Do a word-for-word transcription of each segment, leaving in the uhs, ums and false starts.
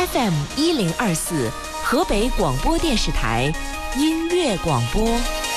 F M 一零二四，河北广播电视台音乐广播。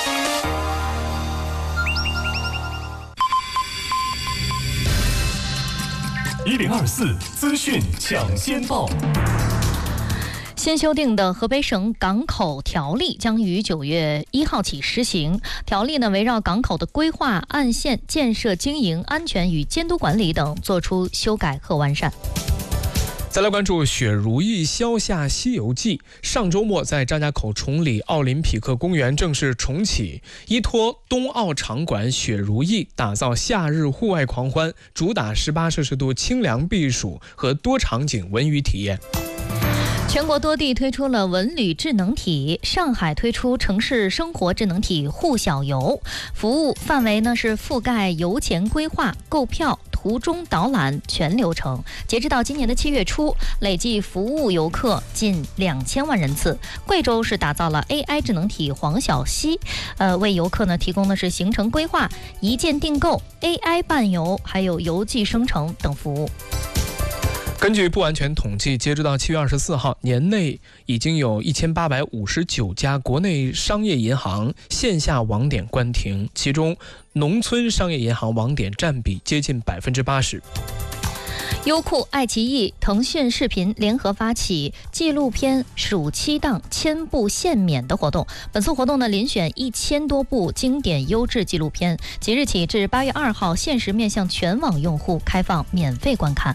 一零二四资讯抢先报。 新修订的河北省港口条例将于九月一号起施行。条例呢，围绕港口的规划、岸线建设、经营、安全与监督管理等做出修改和完善。 再来关注雪如意消夏西游记。上周末在张家口崇礼奥林匹克公园正式重启，依托冬奥场馆雪如意，打造夏日户外狂欢，主打十八摄氏度清凉避暑和多场景文娱体验。 全国多地推出了文旅智能体，上海推出城市生活智能体沪小游，服务范围呢是覆盖游前规划、购票、途中导览全流程。截至到今年的七月初，累计服务游客近两千万人次。贵州是打造了 A I 智能体黄小溪，呃，为游客呢提供的是行程规划、一键订购、A I 伴游，还有游记生成等服务。 根据不完全统计，截止到七月二十四号，年内已经有一千八百五十九家国内商业银行线下网点关停，其中农村商业银行网点占比接近百分之八十。 优酷、爱奇艺、腾讯视频联合发起纪录片暑期档千部限免的活动。本次活动呢，遴选一千多部经典优质纪录片，即日起至八月二号，限时面向全网用户开放免费观看。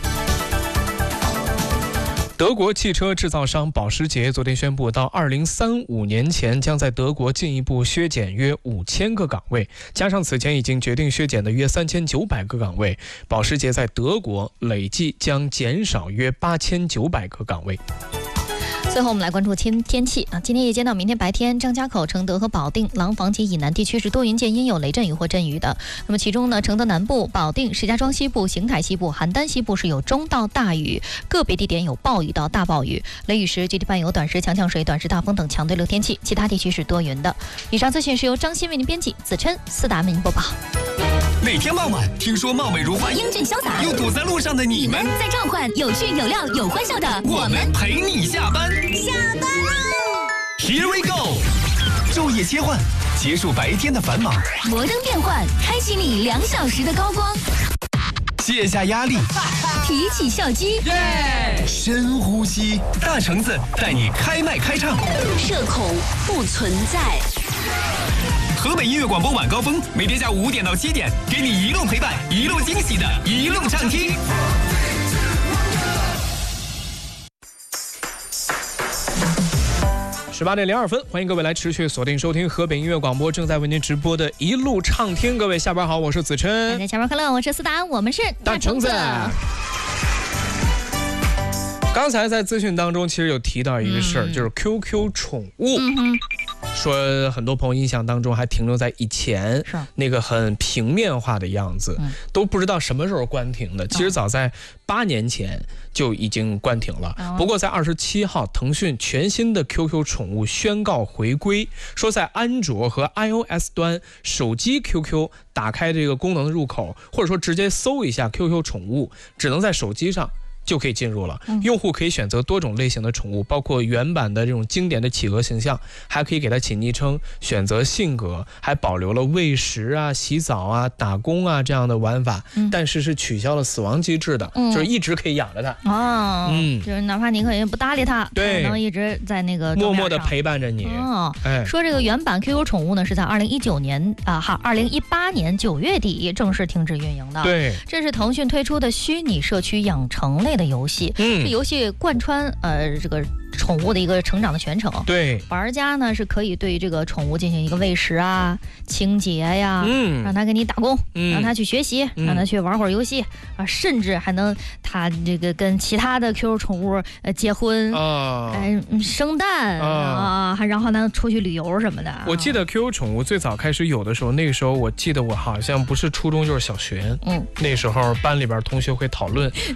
德国汽车制造商保时捷昨天宣布，到二零三五年前将在德国进一步削减约五千个岗位，加上此前已经决定削减的约三千九百个岗位，保时捷在德国累计将减少约八千九百个岗位。 最后我们来关注天天气啊，今天夜间到明天白天，张家口、承德和保定、廊坊及以南地区是多云见阴，有雷阵雨或阵雨的。那么其中呢，承德南部、保定、石家庄西部、邢台西部、邯郸西部是有中到大雨，个别地点有暴雨到大暴雨，雷雨时局地伴有短时强降水、短时大风等强对流天气，其他地区是多云的。以上资讯是由张欣为您编辑，子琛、思达为您播报。 每天傍晚，听说貌美如花、 英俊潇洒又堵在路上的你们， 在召唤有趣有料有欢笑的我们陪你下班。 下班喽 Here we go， 昼夜切换，结束白天的繁忙， 摩登变换，开启你两小时的高光， 卸下压力， 提起笑肌， 深呼吸，大橙子带你开麦开唱， 社恐不存在。 河北音乐广播晚高峰，每天下午五点到七点，给你一路陪伴，一路惊喜的一路畅听。 十八点零二分，欢迎各位来持续锁定收听河北音乐广播正在为您直播的一路畅听。各位下班好，我是子琛。 大家下班快乐，我是思达，我们是大橙子。刚才在资讯当中其实有提到一个事儿、嗯、就是 Q Q 宠物、嗯、说很多朋友印象当中还停留在以前那个很平面化的样子、嗯、都不知道什么时候关停的，其实早在八年前就已经关停了、哦、不过在二十七号腾讯全新的 Q Q 宠物宣告回归，说在安卓和 iOS 端手机 Q Q 打开这个功能入口，或者说直接搜一下 Q Q 宠物，只能在手机上就可以进入了。用户可以选择多种类型的宠物，包括原版的这种经典的企鹅形象，还可以给它起昵称，选择性格，还保留了喂食啊、洗澡啊、打工啊这样的玩法、嗯、但是是取消了死亡机制的、嗯、就是一直可以养着它哦，嗯，就是哪怕你可以不搭理它，对，能一直在那个默默的陪伴着你哦。哎，说这个原版 Q Q 宠物呢是在二零一九年啊哈二零一八年九月底正式停止运营的。 对， 这是腾讯推出的虚拟社区养成类的游戏，嗯，这游戏贯穿呃这个宠物的一个成长的全程。 对， 玩家呢是可以对这个宠物进行一个喂食啊、清洁呀，嗯，让它给你打工，嗯、让它去学习，嗯、让它去玩会儿游戏啊，甚至还能它这个跟其他的 Q Q 宠物呃结婚啊、呃、生蛋啊，还、啊、然后呢出去旅游什么的。 我记得 Q Q 宠物最早开始有的时候，那个时候我记得我好像不是初中就是小学，嗯，那时候班里边同学会讨论